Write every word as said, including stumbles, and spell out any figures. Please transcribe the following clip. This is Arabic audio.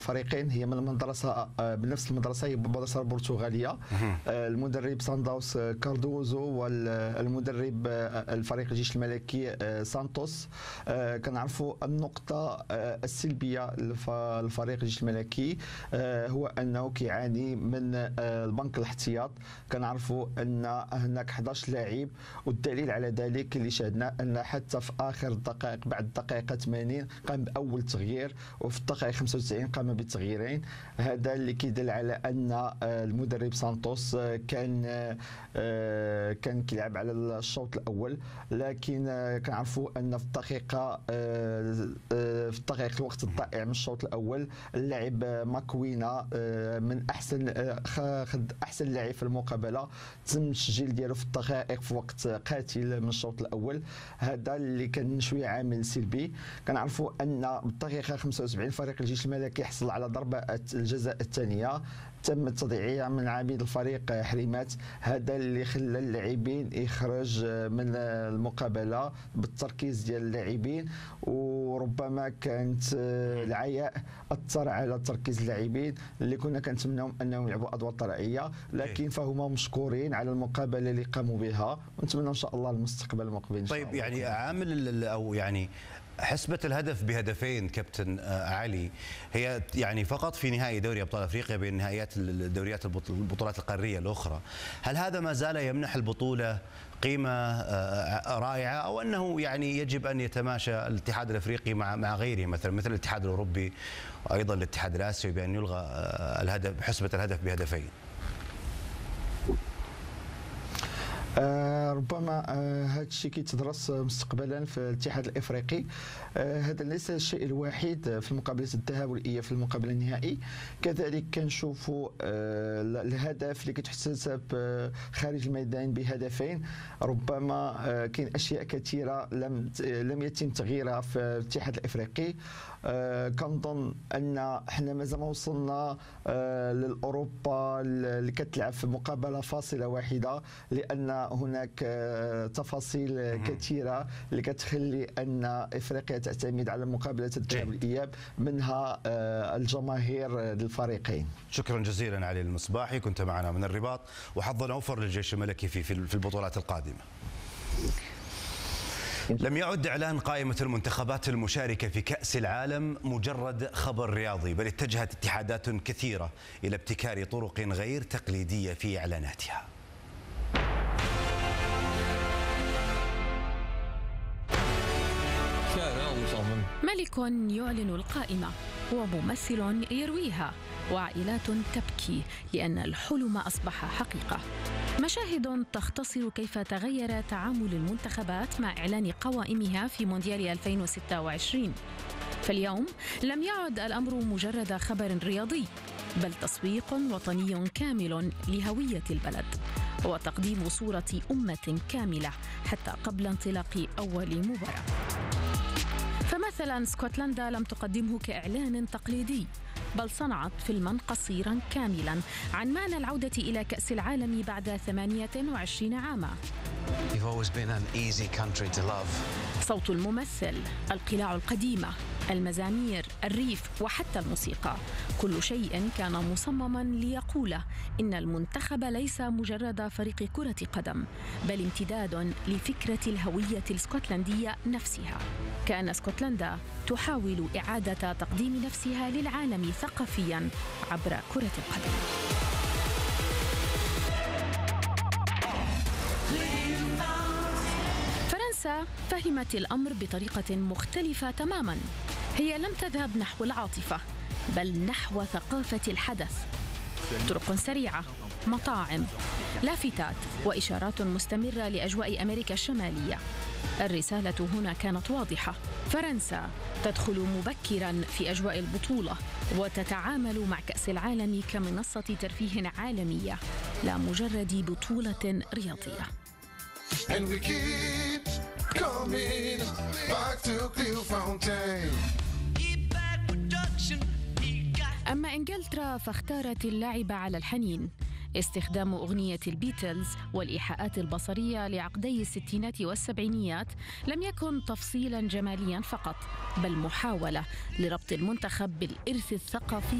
فريقين هي من المدرسه بنفس المدرسه، هي المدرسه البرتغاليه. المدرب سانداوس كاردوزو والمدرب الفريق الجيش الملكي سانتوس. كنعرفوا النقطه السلبيه للفريق الجيش الملكي هو انه كيعاني من البنك الاحتياط. كنعرفوا ان هناك احد عشر لاعب، والدليل على ذلك اللي شاهدنا ان حتى في اخر الدقائق بعد الدقيقه ثمانين قام باول تغيير، وفي الدقيقه خمسة وتسعين قام بتغييرين. هذا اللي كيدل على ان المدرب سانتوس كان كان كيلعب على الشوط الاول، لكن كنعرفوا ان في الدقيقه في الدقيقه الوقت الضائع من الشوط الاول اللاعب ماكوينا من احسن خد احسن لاعب في المقابله، تم التسجيل ديالو في الدقائق في وقت قاتل من الشوط الاول. هذا اللي كان شويه عامل سلبي. كنعرفوا ان بالدقيقه خمسة وسبعين فريق الجيش الملكي حصل على ضربه الجزاء الثانيه، تم تضييعها من عميد الفريق حريمات. هذا اللي خلى اللاعبين يخرج من المقابله بالتركيز ديال اللاعبين، وربما كانت العياء اثر على تركيز اللاعبين اللي كنا كنتمناهم انهم يلعبوا ادوار طلائعيه، لكن فهما مشكورين على المقابله اللي قاموا بها، ونتمنى ان شاء الله المستقبل المقبل. طيب يعني عامل او يعني حسبة الهدف بهدفين كابتن علي هي يعني فقط في نهائي دوري ابطال افريقيا بين نهائيات الدوريات البطولات القاريه الاخرى، هل هذا ما زال يمنح البطوله قيمه رائعه، او انه يعني يجب ان يتماشى الاتحاد الافريقي مع مع غيره مثلا مثل الاتحاد الاوروبي وايضا الاتحاد الاسيوي بان يلغى الهدف حسبة الهدف بهدفين؟ آه ربما آه هذا الشيء كيتدرس مستقبلا في الاتحاد الافريقي. آه هذا ليس الشيء الوحيد في مقابله الذهاب والاياب في المقابله النهائي، كذلك كنشوفوا آه الهدف اللي كتحتسب آه خارج الميدان بهدفين. ربما آه كاين اشياء كثيره لم لم يتم تغييرها في الاتحاد الافريقي. آه كنظن ان حنا مازال ما وصلنا آه للاوروبا اللي كتلعب في مقابله فاصله واحده، لان هناك تفاصيل كثيره اللي كتخلي ان افريقيا تعتمد على مقابله الذهاب والاياب، منها الجماهير للفريقين. شكرا جزيلا علي المصباحي، كنت معنا من الرباط، وحظا اوفر للجيش الملكي في في البطولات القادمه. لم يعد إعلان قائمة المنتخبات المشاركة في كأس العالم مجرد خبر رياضي، بل اتجهت اتحادات كثيرة إلى ابتكار طرق غير تقليدية في إعلاناتها. ملك يعلن القائمة، وممثل يرويها، وعائلات تبكي لأن الحلم أصبح حقيقة. مشاهد تختصر كيف تغير تعامل المنتخبات مع إعلان قوائمها في مونديال ألفين وستة وعشرين. فاليوم لم يعد الأمر مجرد خبر رياضي، بل تسويق وطني كامل لهوية البلد، وتقديم صورة أمة كاملة حتى قبل انطلاق أول مباراة. فمثلا اسكتلندا لم تقدمه كإعلان تقليدي، بل صنعت فيلما قصيرا كاملا عن معنى العودة إلى كأس العالم بعد ثمانية وعشرين عاما. صوت الممثل، القلاع القديمة، المزامير، الريف، وحتى الموسيقى، كل شيء كان مصمما ليقول إن المنتخب ليس مجرد فريق كرة قدم، بل امتداد لفكرة الهوية الاسكتلندية نفسها. كان اسكتلندا تحاول إعادة تقديم نفسها للعالم ثقافيا عبر كرة القدم. فرنسا فهمت الأمر بطريقة مختلفة تماما. هي لم تذهب نحو العاطفة، بل نحو ثقافة الحدث. طرق سريعة، مطاعم، لافتات، وإشارات مستمرة لأجواء أمريكا الشمالية. الرسالة هنا كانت واضحة: فرنسا تدخل مبكرا في أجواء البطولة، وتتعامل مع كأس العالم كمنصة ترفيه عالمية، لا مجرد بطولة رياضية. And we keep coming back to Clearfontaine. أما إنجلترا فاختارت اللعب على الحنين، استخدام أغنية البيتلز والإيحاءات البصرية لعقدي الستينات والسبعينيات لم يكن تفصيلا جماليا فقط، بل محاولة لربط المنتخب بالإرث الثقافي